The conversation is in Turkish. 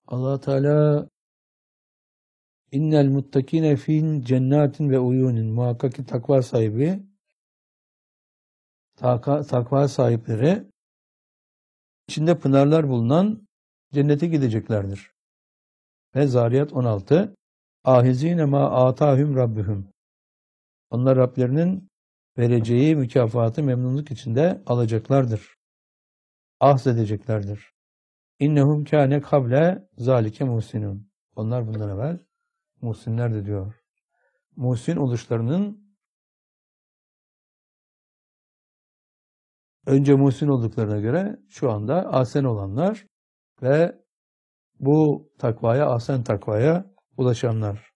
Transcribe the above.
Allah Teala innel muttakine fin cennetin ve uyunin, muhakkak ki takva sahibi, takva sahipleri içinde pınarlar bulunan cennete gideceklerdir. Ve Zariyat 16 ahizine ma atahum rabbuhum, onlar Rablerinin vereceği mükafatı memnunluk içinde alacaklardır. Ahz edeceklerdir. İnnehum kâne kable zâlike muhsinun. Onlar bundan evvel muhsinlerdi diyor. Muhsin oluşlarının önce muhsin olduklarına göre şu anda ahsen olanlar ve bu takvaya, ahsen takvaya ulaşanlar.